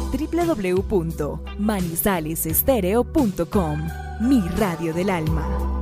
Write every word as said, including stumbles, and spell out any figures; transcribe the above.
doble u doble u doble u punto manizales estéreo punto com. Mi radio del alma.